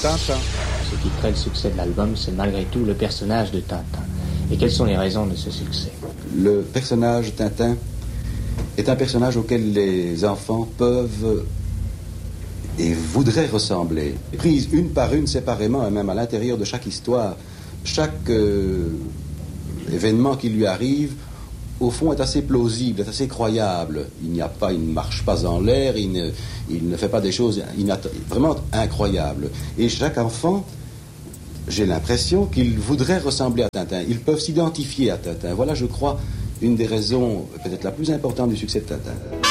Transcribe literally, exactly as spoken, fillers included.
Tintin. Ce qui crée le succès de l'album, c'est malgré tout le personnage de Tintin. Et quelles sont les raisons de ce succès? Le personnage Tintin est un personnage auquel les enfants peuvent et voudraient ressembler. Prises une par une, séparément, et même à l'intérieur de chaque histoire, chaque euh, événement qui lui arrive, au fond, est assez plausible, est assez croyable. Il n'y a pas, il ne marche pas en l'air, il ne, il ne fait pas des choses inatt- vraiment incroyables. Et chaque enfant, j'ai l'impression qu'il voudrait ressembler à Tintin. Ils peuvent s'identifier à Tintin. Voilà, je crois, une des raisons peut-être la plus importante du succès de Tintin.